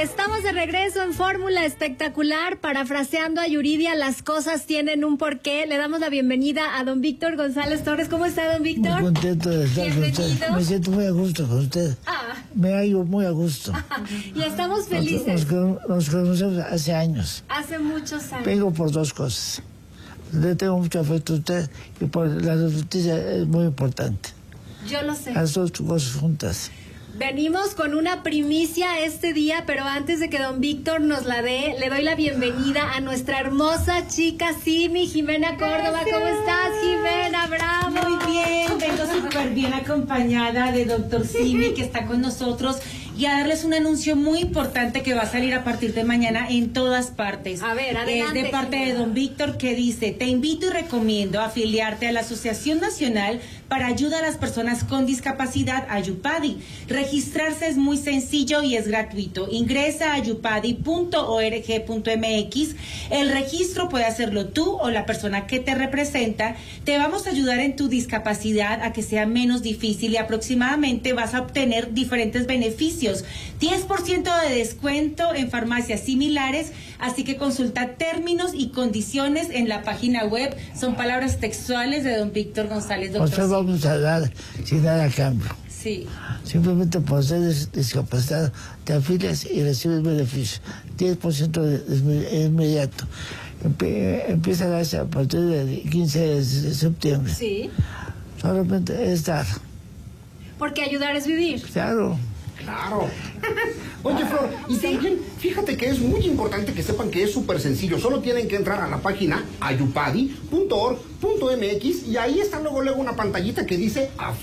Estamos de regreso en Fórmula Espectacular, parafraseando a Yuridia, las cosas tienen un porqué. Le damos la bienvenida a don Víctor González Torres. ¿Cómo está, don Víctor? Muy contento de estar con usted. Me siento muy a gusto con usted. Me hallo muy a gusto. Y estamos felices. Nos conocemos hace años. Hace muchos años. Vengo por dos cosas. Le tengo mucho afecto a usted y por la noticia es muy importante. Yo lo sé. Las dos cosas juntas. Venimos con una primicia este día, pero antes de que don Víctor nos la dé, le doy la bienvenida a nuestra hermosa chica Simi, Jimena Córdoba. Gracias. ¿Cómo estás, Jimena? ¡Bravo! Muy bien, vengo súper bien acompañada de doctor Simi, que está con nosotros, y a darles un anuncio muy importante que va a salir a partir de mañana en todas partes. A ver, adelante. Es de parte Jimena. de don Víctor, que dice: te invito y recomiendo afiliarte a la Asociación Nacional para Ayuda a las Personas con Discapacidad, Ayupadi. Registrarse es muy sencillo y es gratuito. Ingresa a ayupadi.org.mx. El registro puede hacerlo tú o la persona que te representa. Te vamos a ayudar en tu discapacidad a que sea menos difícil, y aproximadamente vas a obtener diferentes beneficios. 10% de descuento en farmacias similares, así que consulta términos y condiciones en la página web. Son palabras textuales de don Víctor González, doctor. Nosotros vamos a dar sin nada a cambio. Sí. Simplemente por ser discapacitado, te afilias y recibes beneficios. 10% de inmediato. Empieza a darse a partir del 15 de septiembre. Sí. Solamente es dar. Porque ayudar es vivir. Claro. Claro. Oye, Flor, y también fíjate que es muy importante que sepan que es súper sencillo. Solo tienen que entrar a la página ayupadi.org.mx y ahí está luego una pantallita que dice